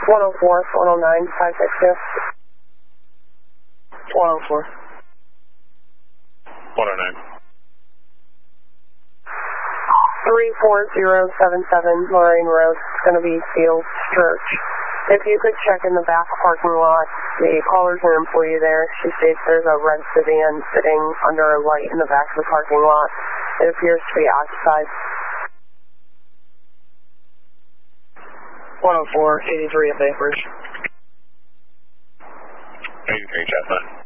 104, 109, 562. 104. 109. 34077 Lorraine Road. It's going to be Fields Church. If you could check in the back parking lot, the caller's an employee there. She states there's a red sedan sitting under a light in the back of the parking lot. It appears to be occupied. 104, 83 at Bainbridge. 83, Chestnut.